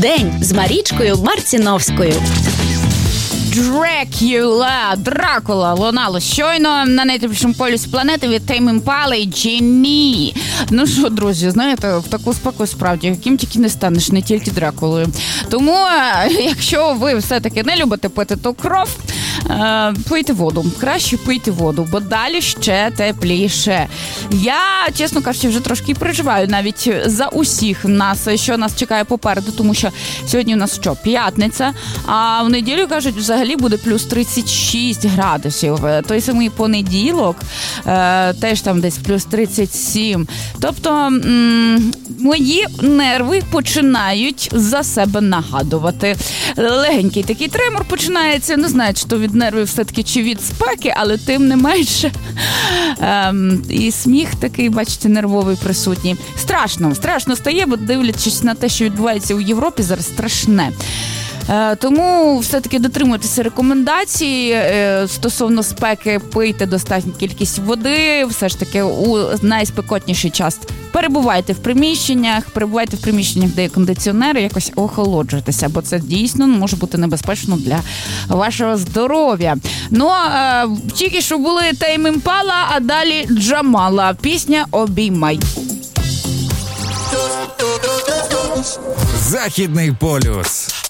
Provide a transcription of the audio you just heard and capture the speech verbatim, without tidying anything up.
День з Марічкою Марціновською. Дракула, Дракула лунало щойно на найтрібшому полюсі планети від Тейм Імпала і Джені. Ну що, друзі, знаєте, в таку спеку справді, яким тільки не станеш, не тільки Дракулою. Тому, якщо ви все-таки не любите пити ту кров, пийте воду. Краще пийте воду, бо далі ще тепліше. Я, чесно кажучи, вже трошки переживаю навіть за усіх нас, що нас чекає попереду, тому що сьогодні у нас що, п'ятниця, а в неділю, кажуть, взагалі буде плюс тридцять шість градусів. Той самий понеділок е, теж там десь плюс тридцять сім. Тобто м- мої нерви починають за себе нагадувати. Легенький такий тремор починається, не знаю, чи то від нервів все-таки, чи від спеки, але тим не менше. Ем, і сміх такий, бачите, нервовий присутній. Страшно, страшно стає, бо дивлячись на те, що відбувається у Європі, зараз страшне. Тому все-таки дотримуйтеся рекомендацій стосовно спеки, пийте достатню кількість води, все ж таки у найспекотніший час перебувайте в приміщеннях, перебувайте в приміщеннях, де є кондиціонери, якось охолоджуйтеся, бо це дійсно може бути небезпечно для вашого здоров'я. Ну, а, тільки що були Тейм Імпала, а далі Джамала. Пісня «Обіймай». Західний полюс.